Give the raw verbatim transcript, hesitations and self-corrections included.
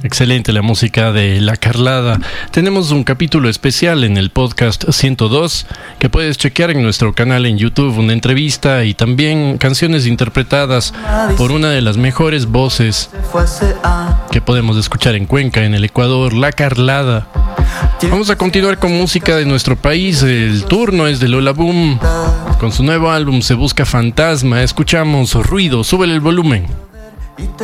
Excelente la música de La Carlada. Tenemos un capítulo especial en el podcast ciento dos que puedes chequear en nuestro canal en YouTube, una entrevista y también canciones interpretadas por una de las mejores voces que podemos escuchar en Cuenca, en el Ecuador, La Carlada. Vamos a continuar con música de nuestro país. El turno es de Lola Boom. Con su nuevo álbum Se Busca Fantasma. Escuchamos Ruido. Súbele el volumen.